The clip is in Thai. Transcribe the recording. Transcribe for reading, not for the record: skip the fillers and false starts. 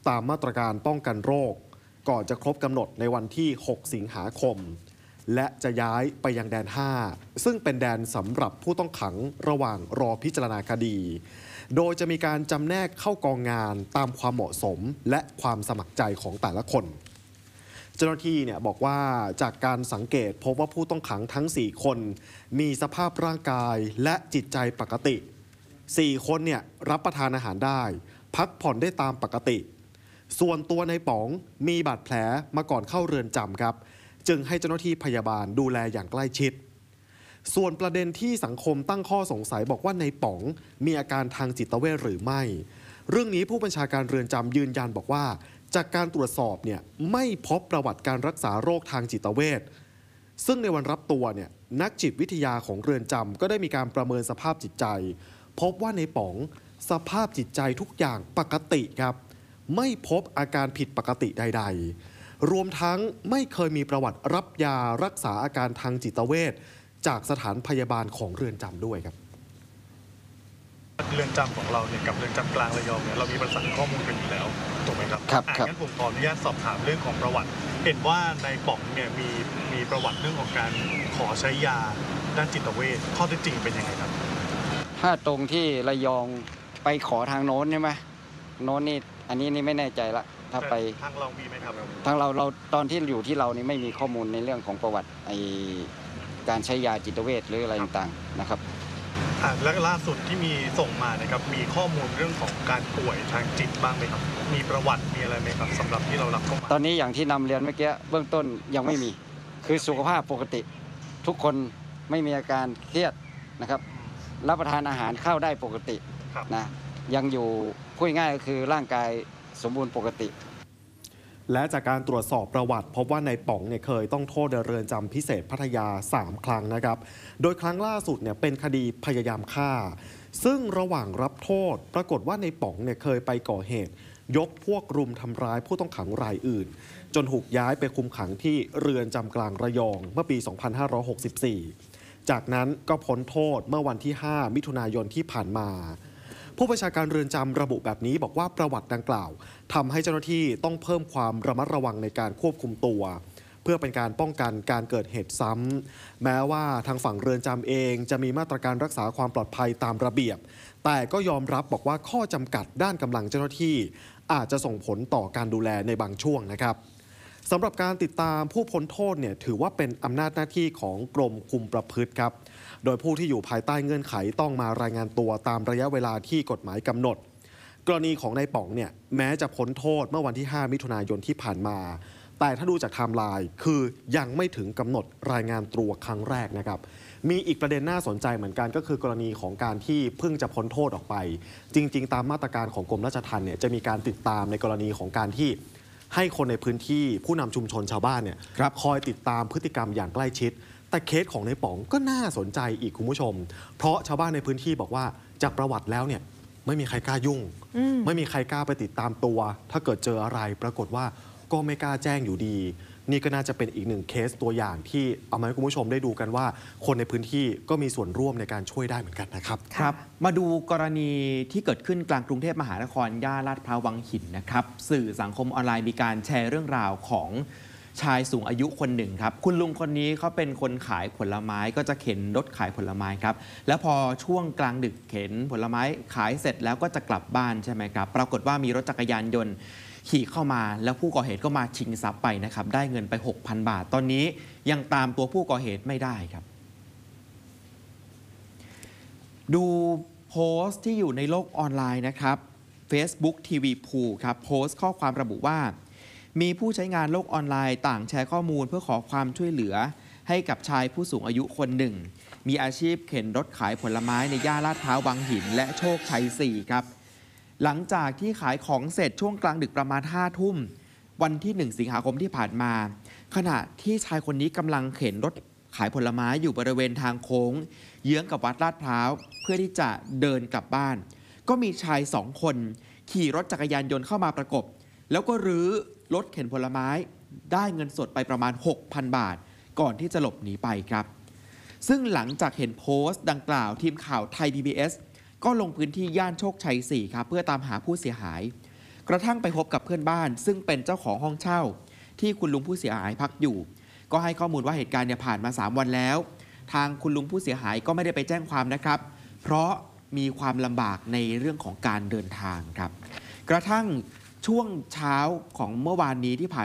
ตามมาตรการป้องกันโรคก่อนจะครบกำหนดในวันที่ 6 สิงหาคมและจะย้ายไปยังแดน 5 ซึ่งเป็นแดนสำหรับผู้ต้องขังระหว่างรอพิจารณาคดีโดยจะมีการจำแนกเข้ากองงานตามความเหมาะสมและความสมัครใจของแต่ละคนเจ้าหน้าที่บอกว่าจากการสังเกตพบว่าผู้ต้องขังทั้ง 4 คนมีสภาพร่างกายและจิตใจปกติ 4 คนรับประทานอาหารได้พักผ่อนได้ตามปกติส่วนตัวในป๋องมีบาดแผลมาก่อนเข้าเรือนจำครับจึงให้เจ้าหน้าที่พยาบาลดูแลอย่างใกล้ชิดส่วนประเด็นที่สังคมตั้งข้อสงสัยบอกว่าในป๋องมีอาการทางจิตเวชหรือไม่เรื่องนี้ผู้บัญชาการเรือนจำยืนยันบอกว่าจากการตรวจสอบไม่พบประวัติการรักษาโรคทางจิตเวชซึ่งในวันรับตัวนักจิตวิทยาของเรือนจำก็ได้มีการประเมินสภาพจิตใจพบว่าในป๋องสภาพจิตใจทุกอย่างปกติครับไม่พบอาการผิดปกติใดๆรวมทั้งไม่เคยมีประวัติรับยารักษาอาการทางจิตเวชจากสถานพยาบาลของเรือนจำด้วยครับเรือนจำของเรากับเรือนจำกลางระยองเรามีประสานข้อมูลกันอยู่แล้วถูกไหมครับครับงั้นผมขออนุญาตสอบถามเรื่องของประวัติเห็นว่าในป๋องมีประวัติเรื่องของการขอใช้ยาด้านจิตเวชข้อเท็จจริงเป็นยังไงครับถ้าตรงที่ระยองไปขอทางโน้นใช่ไหมโน้นนี่อันนี้ไม่แน่ใจละถ้าไปทางเรามีไหมครับทางเราตอนที่อยู่ที่เรานี่ไม่มีข้อมูลในเรื่องของประวัติการใช้ยาจิตเวชหรืออะไรต่างๆนะครับและล่าสุดที่มีส่งมานะครับมีข้อมูลเรื่องของการป่วยทางจิตบ้างไหมครับมีประวัติมีอะไรไหมครับสำหรับที่เรารับเข้ามาตอนนี้อย่างที่นำเรียนเมื่อกี้เบื้องต้นยังไม่มีคือสุขภาพปกติทุกคนไม่มีอาการเครียดนะครับรับประทานอาหารเข้าได้ปกตินะยังอยู่พูดง่ายก็คือร่างกายสมบูรณ์ปกติและจากการตรวจสอบประวัติพบว่าในป๋องเคยต้องโทษในเรือนจำพิเศษพัทยา3 ครั้งนะครับโดยครั้งล่าสุดเป็นคดีพยายามฆ่าซึ่งระหว่างรับโทษปรากฏว่าในป๋องเคยไปก่อเหตุยกพวกรุมทำร้ายผู้ต้องขังรายอื่นจนถูกย้ายไปคุมขังที่เรือนจำกลางระยองเมื่อปี 2564 จากนั้นก็พ้นโทษเมื่อวันที่ 5 มิถุนายนที่ผ่านมาผู้บัญชาการเรือนจำระบุแบบนี้บอกว่าประวัติดังกล่าวทำให้เจ้าหน้าที่ต้องเพิ่มความระมัดระวังในการควบคุมตัวเพื่อเป็นการป้องกันการเกิดเหตุซ้ำแม้ว่าทางฝั่งเรือนจำเองจะมีมาตรการรักษาความปลอดภัยตามระเบียบแต่ก็ยอมรับบอกว่าข้อจำกัดด้านกำลังเจ้าหน้าที่อาจจะส่งผลต่อการดูแลในบางช่วงนะครับสำหรับการติดตามผู้พ้นโทษถือว่าเป็นอำนาจหน้าที่ของกรมคุมประพฤติครับโดยผู้ที่อยู่ภายใต้เงื่อนไขต้องมารายงานตัวตามระยะเวลาที่กฎหมายกำหนดกรณีของนายป๋องแม้จะพ้นโทษเมื่อวันที่ 5 มิถุนายนที่ผ่านมาแต่ถ้าดูจากไทม์ไลน์คือยังไม่ถึงกำหนดรายงานตัวครั้งแรกนะครับมีอีกประเด็นน่าสนใจเหมือนกันก็คือกรณีของการที่เพิ่งจะพ้นโทษออกไปจริงๆตามมาตรการของกรมราชทัณฑ์จะมีการติดตามในกรณีของการที่ให้คนในพื้นที่ผู้นำชุมชนชาวบ้านคอยติดตามพฤติกรรมอย่างใกล้ชิดแต่เคสของในป๋องก็น่าสนใจอีกคุณผู้ชมเพราะชาวบ้านในพื้นที่บอกว่าจากประวัติแล้วไม่มีใครกล้ายุ่งไม่มีใครกล้าไปติดตามตัวถ้าเกิดเจออะไรปรากฏว่าก็ไม่กล้าแจ้งอยู่ดีนี่ก็น่าจะเป็นอีกหนึ่งเคสตัวอย่างที่เอามาให้คุณผู้ชมได้ดูกันว่าคนในพื้นที่ก็มีส่วนร่วมในการช่วยได้เหมือนกันนะครับครับมาดูกรณีที่เกิดขึ้นกลางกรุงเทพมหานครย่านลาดพร้าววังหินนะครับสื่อสังคมออนไลน์มีการแชร์เรื่องราวของชายสูงอายุคนหนึ่งครับคุณลุงคนนี้เขาเป็นคนขายผลไม้ก็จะเข็นรถขายผลไม้ครับแล้วพอช่วงกลางดึกเข็นผลไม้ขายเสร็จแล้วก็จะกลับบ้านใช่ไหมครับปรากฏว่ามีรถจักรยานยนต์ขี่เข้ามาแล้วผู้ก่อเหตุก็มาชิงทรัพย์ไปนะครับได้เงินไป 6,000 บาทตอนนี้ยังตามตัวผู้ก่อเหตุไม่ได้ครับดูโพสต์ที่อยู่ในโลกออนไลน์นะครับ Facebook TV Pool ครับโพสต์ข้อความระบุว่ามีผู้ใช้งานโลกออนไลน์ต่างแชร์ข้อมูลเพื่อขอความช่วยเหลือให้กับชายผู้สูงอายุคนหนึ่งมีอาชีพเข็นรถขายผลไม้ในย่านลาดพร้าววังหินและโชคชัย 4 ครับหลังจากที่ขายของเสร็จช่วงกลางดึกประมาณ 5 ทุ่มวันที่ 1 สิงหาคมที่ผ่านมาขณะที่ชายคนนี้กำลังเข็นรถขายผลไม้อยู่บริเวณทางโค้งเยื้องกับวัดลาดพร้าวเพื่อที่จะเดินกลับบ้านก็มีชาย2 คนขี่รถจักรยานยนต์เข้ามาประกบแล้วก็รื้อรถเข็นผลไม้ได้เงินสดไปประมาณ 6,000 บาทก่อนที่จะหลบหนีไปครับซึ่งหลังจากเห็นโพสต์ดังกล่าวทีมข่าวไทย PBS ก็ลงพื้นที่ย่านโชคชัย 4 ครับเพื่อตามหาผู้เสียหายกระทั่งไปพบกับเพื่อนบ้านซึ่งเป็นเจ้าของห้องเช่าที่คุณลุงผู้เสียหายพักอยู่ก็ให้ข้อมูลว่าเหตุการณ์เนี่ยผ่านมา3 วันแล้วทางคุณลุงผู้เสียหายก็ไม่ได้ไปแจ้งความนะครับเพราะมีความลำบากในเรื่องของการเดินทางครับกระทั่งช่วงเช้าของเมื่อวานนี้ที่ผ่าน